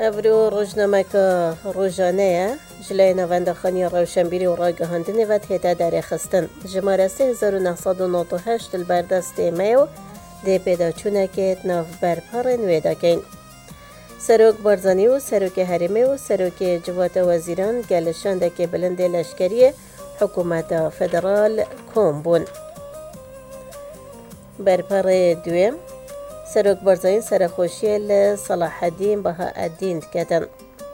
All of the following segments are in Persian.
افرو روزنامه که روزانه جلای نوانده خانی روشنبیری و راگهاندنی و تهیده داری خستن جماره 3998 البردست میو دی پیدا چونه که ناف برپار نویده کن. سروک بارزانی و سروک حریمی و سروک جوات وزیران گلشانده که بلند لشکری حکومت فدرال کوم بون. برپار دویم سروک بارزانی سرخوشی لصلاح الدین بهاءالدین کتن.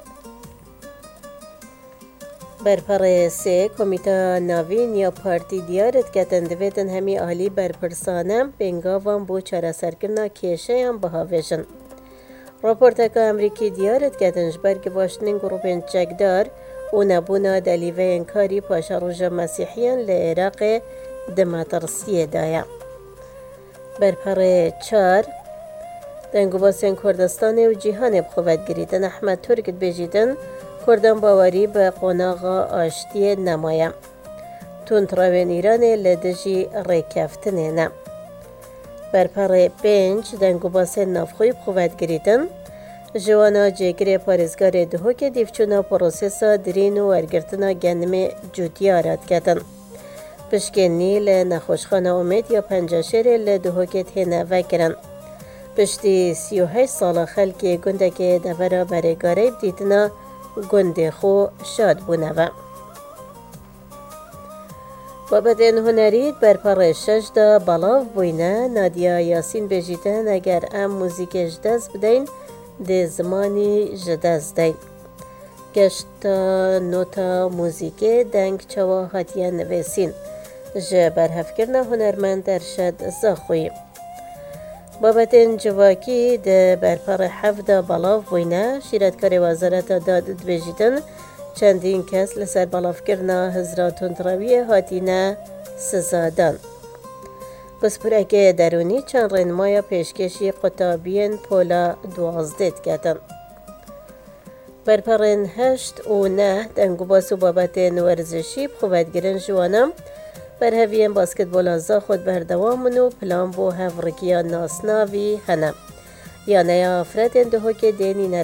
برپار سه کمیته ناوین یا پارتی دیارت کتن دویدن همی آلی برپرسانم بینگاوان بو چاره سرکرنا کیشه هم بهاویشن. راپورت که امریکی دیارت کتنش برگ واشتنین گروپین چکدار و نبونا دلیوه انکاری پاشا روژ مسیحیان لعراق دماترسیه دایا. برپار چار دنگو باسین کردستان و جیهان بخواد گریدن احمد ترکت بجیدن کردن باوری به قناغ آشتی نمایم. تونتراوین ایران لدجی ریکفتنه نه. برپار پنج دنگو باسین نافخوی بخواد گریدن جوانا جگری پارزگار دهو که دیفچونا پروسیسا درین و ارگرتنا گندم جودیارات کتن. پشکنی لنخوشخانه امید یا پنجاشیر لدهو که تهنه وکرن. پشتی 38 سال خلکی گنده که دورا برگاره دیدنا گنده خو شاد بونه. بابت هنری برپار شش دا بلاو بوینه نادیا یاسین بجیدن اگر ام موزیک جدز بدین ده زمانی جدز دین. گشت نوتا موزیک دنگ چوا هاتیان نویسین. جه برهفکرنا هنرمند ارشد زاخوی. بابت جواکی ده برپار حفظ بلاو بوینه شیرتکار وزارت داد بجیدن چندین کس لسر بلاف کرنا هزراتون تراویه هاتینه سزادان. بس پرکه درونی چند رنمای پیشکشی قطابین پولا 12 کتن. برپارن 8 و 9 دنگو باسو بابت ورزشی بخواد گرن جوانم بر هویم باسکتبال ازا خود بردوامن و پلان بو هفرکیا ناسناوی هنم. یعنی افراد اندهو که دینی